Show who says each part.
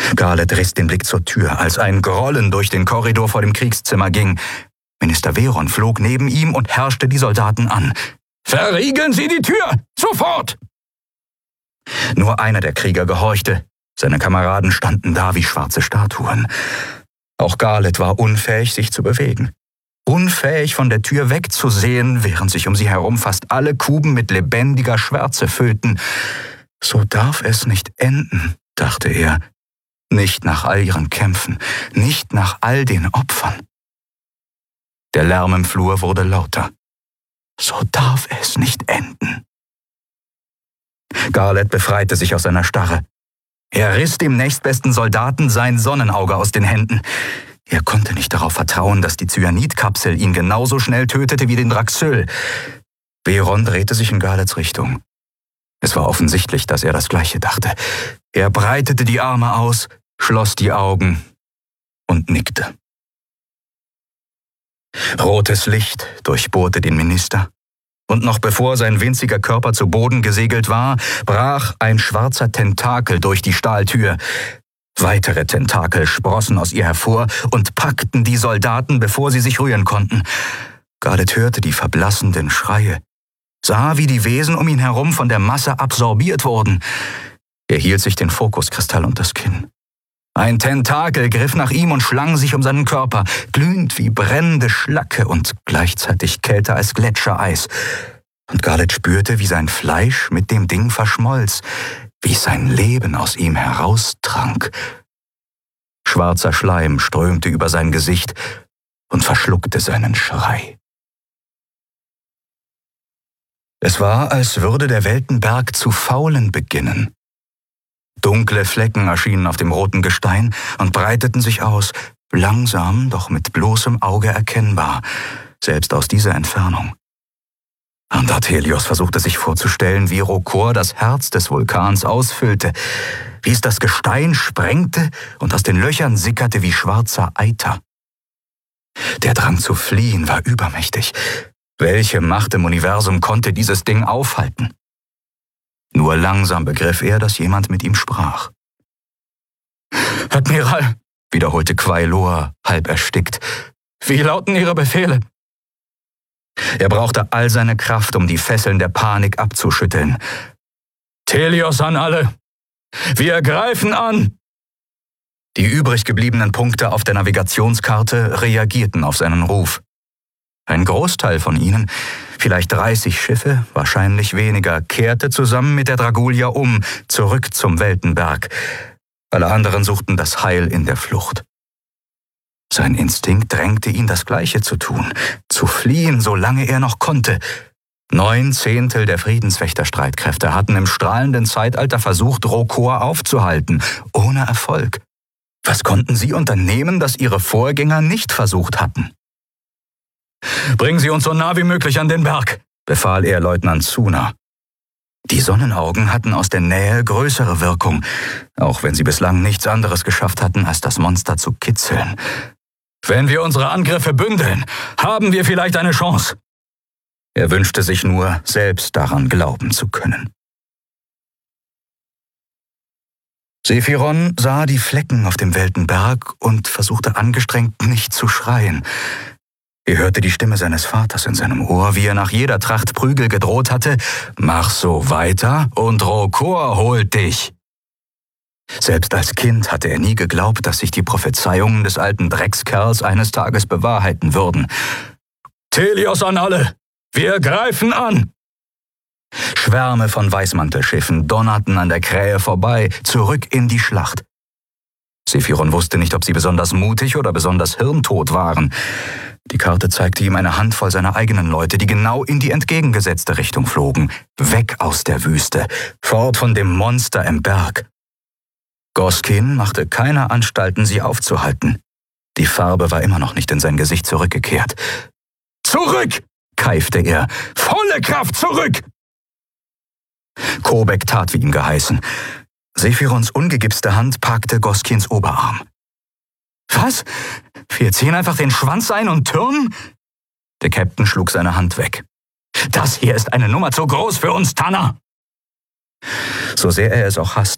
Speaker 1: Garlet riss den Blick zur Tür, als ein Grollen durch den Korridor vor dem Kriegszimmer ging. Minister Veron flog neben ihm und herrschte die Soldaten an. »Verriegeln Sie die Tür! Sofort!« Nur einer der Krieger gehorchte. Seine Kameraden standen da wie schwarze Statuen. Auch Garlet war unfähig, sich zu bewegen. Unfähig, von der Tür wegzusehen, während sich um sie herum fast alle Kuben mit lebendiger Schwärze füllten. »So darf es nicht enden«, dachte er. »Nicht nach all ihren Kämpfen, nicht nach all den Opfern.« Der Lärm im Flur wurde lauter. »So darf es nicht enden.« Garlet befreite sich aus seiner Starre. Er riss dem nächstbesten Soldaten sein Sonnenauge aus den Händen. Er konnte nicht darauf vertrauen, dass die Cyanidkapsel ihn genauso schnell tötete wie den Draxyl. Veron drehte sich in Garlets Richtung. Es war offensichtlich, dass er das Gleiche dachte. Er breitete die Arme aus, schloss die Augen und nickte. Rotes Licht durchbohrte den Minister. Und noch bevor sein winziger Körper zu Boden gesegelt war, brach ein schwarzer Tentakel durch die Stahltür. Weitere Tentakel sprossen aus ihr hervor und packten die Soldaten, bevor sie sich rühren konnten. Garlet hörte die verblassenden Schreie, sah, wie die Wesen um ihn herum von der Masse absorbiert wurden. Er hielt sich den Fokuskristall unters Kinn. Ein Tentakel griff nach ihm und schlang sich um seinen Körper, glühend wie brennende Schlacke und gleichzeitig kälter als Gletschereis. Und Garlet spürte, wie sein Fleisch mit dem Ding verschmolz, wie sein Leben aus ihm heraustrank. Schwarzer Schleim strömte über sein Gesicht und verschluckte seinen Schrei. Es war, als würde der Weltenberg zu faulen beginnen. Dunkle Flecken erschienen auf dem roten Gestein und breiteten sich aus, langsam, doch mit bloßem Auge erkennbar, selbst aus dieser Entfernung. Und Artelios versuchte sich vorzustellen, wie Rokor das Herz des Vulkans ausfüllte, wie es das Gestein sprengte und aus den Löchern sickerte wie schwarzer Eiter. Der Drang zu fliehen war übermächtig. Welche Macht im Universum konnte dieses Ding aufhalten? Nur langsam begriff er, dass jemand mit ihm sprach. »Admiral«, wiederholte Quailor, halb erstickt, »wie lauten Ihre Befehle?« Er brauchte all seine Kraft, um die Fesseln der Panik abzuschütteln. »Telios an alle! Wir greifen an!« Die übrig gebliebenen Punkte auf der Navigationskarte reagierten auf seinen Ruf. Ein Großteil von ihnen, vielleicht 30 Schiffe, wahrscheinlich weniger, kehrte zusammen mit der Dragulia um, zurück zum Weltenberg. Alle anderen suchten das Heil in der Flucht. Sein Instinkt drängte ihn, das Gleiche zu tun, zu fliehen, solange er noch konnte. 9/10 der Friedenswächterstreitkräfte hatten im strahlenden Zeitalter versucht, Rokor aufzuhalten, ohne Erfolg. Was konnten sie unternehmen, das ihre Vorgänger nicht versucht hatten? »Bringen Sie uns so nah wie möglich an den Berg«, befahl er Leutnant Zuna. Die Sonnenaugen hatten aus der Nähe größere Wirkung, auch wenn sie bislang nichts anderes geschafft hatten, als das Monster zu kitzeln. »Wenn wir unsere Angriffe bündeln, haben wir vielleicht eine Chance.« Er wünschte sich nur, selbst daran glauben zu können. Sephiron sah die Flecken auf dem Weltenberg und versuchte angestrengt, nicht zu schreien. Er hörte die Stimme seines Vaters in seinem Ohr, wie er nach jeder Tracht Prügel gedroht hatte: »Mach so weiter und Rokor holt dich!« Selbst als Kind hatte er nie geglaubt, dass sich die Prophezeiungen des alten Dreckskerls eines Tages bewahrheiten würden. »Telios an alle! Wir greifen an!« Schwärme von Weißmantelschiffen donnerten an der Krähe vorbei, zurück in die Schlacht. Sephiron wusste nicht, ob sie besonders mutig oder besonders hirntot waren. Die Karte zeigte ihm eine Handvoll seiner eigenen Leute, die genau in die entgegengesetzte Richtung flogen, weg aus der Wüste, fort von dem Monster im Berg. Goskin machte keine Anstalten, sie aufzuhalten. Die Farbe war immer noch nicht in sein Gesicht zurückgekehrt. »Zurück!« keifte er. »Volle Kraft zurück!« Kobek tat, wie ihm geheißen. Sephirons ungegipste Hand packte Goskins Oberarm. »Was? Wir ziehen einfach den Schwanz ein und türmen?« Der Captain schlug seine Hand weg. »Das hier ist eine Nummer zu groß für uns, Tanner!« So sehr er es auch hasste,